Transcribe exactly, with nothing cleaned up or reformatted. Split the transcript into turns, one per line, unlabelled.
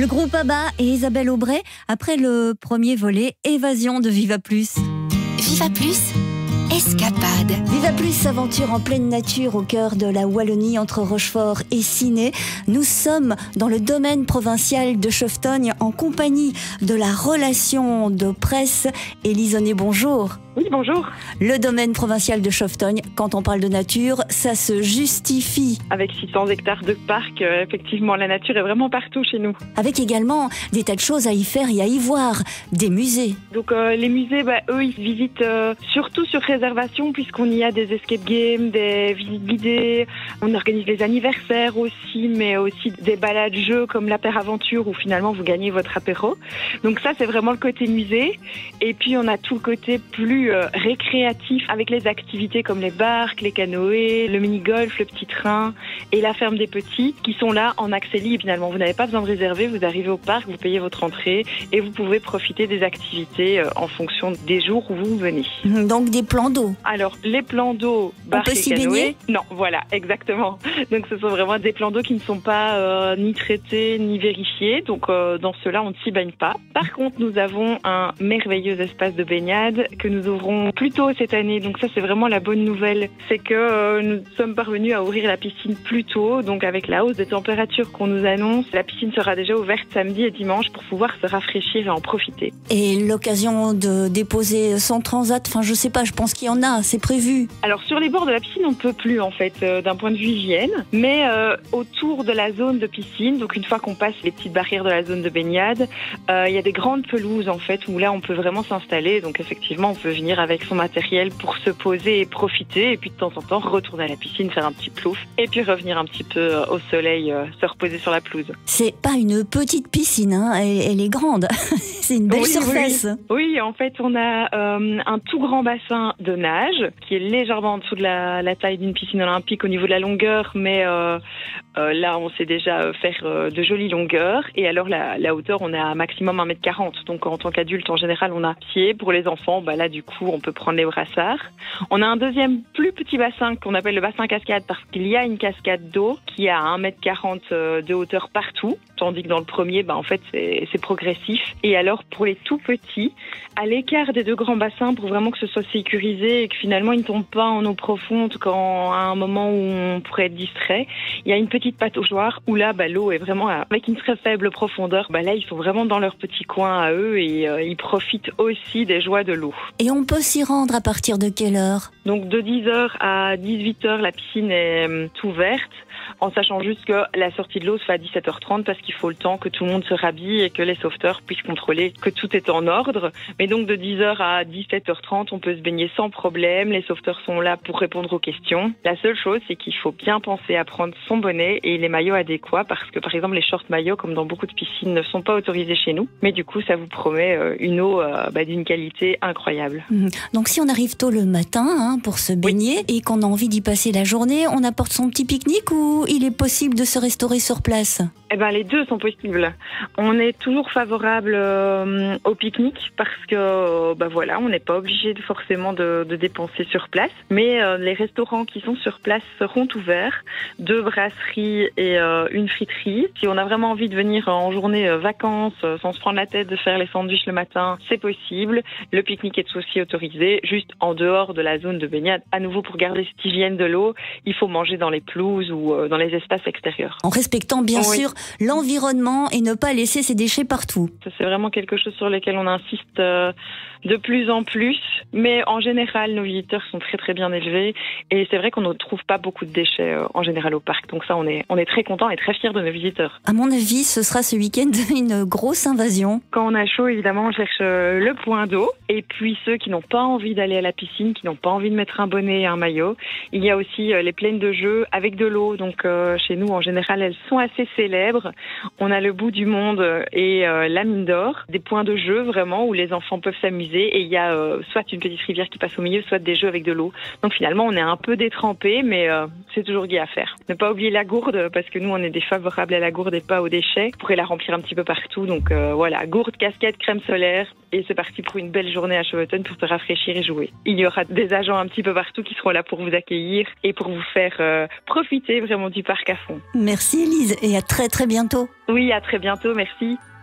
Le groupe ABBA et Isabelle Aubray, après le premier volet, Évasion de Viva Plus.
Viva Plus, escapade.
Viva Plus s'aventure en pleine nature au cœur de la Wallonie entre Rochefort et Ciney. Nous sommes dans le domaine provincial de Cheftogne en compagnie de la relation de presse. Élise Onnet, bonjour.
Oui, bonjour.
Le domaine provincial de Cheftogne, quand on parle de nature, ça se justifie.
Avec six cents hectares de parc, euh, effectivement, la nature est vraiment partout chez nous.
Avec également des tas de choses à y faire et à y voir, des musées.
Donc euh, les musées, bah, eux, ils visitent euh, surtout sur réservation, puisqu'on y a des escape games, des visites guidées, on organise les anniversaires aussi, mais aussi des balades jeux comme l'apéraventure où finalement vous gagnez votre apéro. Donc ça, c'est vraiment le côté musée. Et puis on a tout le côté plus Euh, récréatif avec les activités comme les barques, les canoës, le mini-golf, le petit train et la ferme des petits qui sont là en accès libre finalement. Vous n'avez pas besoin de réserver, vous arrivez au parc, vous payez votre entrée et vous pouvez profiter des activités euh, en fonction des jours où vous venez.
Donc des plans d'eau.
Alors les plans d'eau, barques et
s'y
canoës,
baigner ?
Non, voilà, exactement. Donc ce sont vraiment des plans d'eau qui ne sont pas euh, ni traités ni vérifiés. Donc euh, dans ceux-là, on ne s'y baigne pas. Par contre, nous avons un merveilleux espace de baignade que nous ouvrons plus tôt cette année, donc ça c'est vraiment la bonne nouvelle, c'est que euh, nous sommes parvenus à ouvrir la piscine plus tôt, donc avec la hausse des températures qu'on nous annonce, la piscine sera déjà ouverte samedi et dimanche pour pouvoir se rafraîchir et en profiter.
Et l'occasion de déposer son transat, enfin je sais pas, je pense qu'il y en a, c'est prévu.
Alors sur les bords de la piscine on ne peut plus en fait euh, d'un point de vue hygiène, mais euh, autour de la zone de piscine, donc une fois qu'on passe les petites barrières de la zone de baignade, euh, il y a des grandes pelouses en fait où là on peut vraiment s'installer, donc effectivement on peut venir avec son matériel pour se poser et profiter, et puis de temps en temps retourner à la piscine, faire un petit plouf, et puis revenir un petit peu au soleil, euh, se reposer sur la pelouse.
C'est pas une petite piscine, hein, elle, elle est grande, c'est une belle
oui,
surface.
Oui. oui, en fait on a euh, un tout grand bassin de nage, qui est légèrement en dessous de la, la taille d'une piscine olympique au niveau de la longueur, mais euh, euh, là on sait déjà faire euh, de jolies longueurs, et alors la, la hauteur on a un maximum un mètre quarante, donc en tant qu'adulte en général on a pied, pour les enfants, bah là du coup on peut prendre les brassards. On a un deuxième plus petit bassin qu'on appelle le bassin cascade parce qu'il y a une cascade d'eau qui a un mètre quarante de hauteur partout, tandis que dans le premier, bah, en fait c'est, c'est progressif. Et alors pour les tout petits, à l'écart des deux grands bassins pour vraiment que ce soit sécurisé et que finalement ils ne tombent pas en eau profonde quand à un moment où on pourrait être distrait, il y a une petite pataugeoire où là bah, l'eau est vraiment avec une très faible profondeur. Bah, là ils sont vraiment dans leur petit coin à eux et euh, ils profitent aussi des joies de l'eau.
Et on peut s'y rendre à partir de quelle heure ?
Donc de dix heures à dix-huit heures, la piscine est euh, ouverte, en sachant juste que la sortie de l'eau se fait à dix-sept heures trente parce qu'il faut le temps que tout le monde se rhabille et que les sauveteurs puissent contrôler que tout est en ordre. Mais donc de dix heures à dix-sept heures trente, on peut se baigner sans problème, les sauveteurs sont là pour répondre aux questions. La seule chose, c'est qu'il faut bien penser à prendre son bonnet et les maillots adéquats parce que par exemple les shorts maillots, comme dans beaucoup de piscines, ne sont pas autorisés chez nous. Mais du coup, ça vous promet euh, une eau euh, bah, d'une qualité incroyable.
Mmh. Donc si on arrive tôt le matin hein, pour se baigner oui. et qu'on a envie d'y passer la journée, on apporte son petit pique-nique ou il est possible de se restaurer sur place ?
Eh ben, les deux sont possibles. On est toujours favorable euh, au pique-nique parce que, bah voilà, on n'est pas obligé de, forcément de, de dépenser sur place. Mais euh, les restaurants qui sont sur place seront ouverts, deux brasseries et euh, une friterie. Si on a vraiment envie de venir en journée euh, vacances, euh, sans se prendre la tête de faire les sandwichs le matin, c'est possible. Le pique-nique est aussi autorisé, juste en dehors de la zone de baignade. À nouveau, pour garder cette hygiène de l'eau, il faut manger dans les pelouses ou euh, dans les espaces extérieurs.
En respectant bien
oui.
sûr l'environnement et ne pas laisser ses déchets partout.
C'est vraiment quelque chose sur lequel on insiste euh, de plus en plus, mais en général nos visiteurs sont très très bien élevés et c'est vrai qu'on ne trouve pas beaucoup de déchets euh, en général au parc, donc ça on est, on est très contents et très fiers de nos visiteurs.
À mon avis ce sera ce week-end une grosse invasion.
Quand on a chaud évidemment on cherche euh, le point d'eau, et puis ceux qui n'ont pas envie d'aller à la piscine, qui n'ont pas envie de mettre un bonnet et un maillot, il y a aussi euh, les plaines de jeux avec de l'eau, donc euh, chez nous en général elles sont assez célèbres. On a le bout du monde et euh, la mine d'or, des points de jeu vraiment où les enfants peuvent s'amuser canalisé et il y a euh, soit une petite rivière qui passe au milieu, soit des jeux avec de l'eau. Donc finalement, on est un peu détrempé, mais euh, c'est toujours gai à faire. Ne pas oublier la gourde, parce que nous, on est des favorables à la gourde et pas aux déchets. Vous pourrez la remplir un petit peu partout. Donc euh, voilà, gourde, casquette, crème solaire. Et c'est parti pour une belle journée à Chevautonne pour se rafraîchir et jouer. Il y aura des agents un petit peu partout qui seront là pour vous accueillir et pour vous faire euh, profiter vraiment du parc à fond.
Merci Élise et à très très bientôt.
Oui, à très bientôt, merci.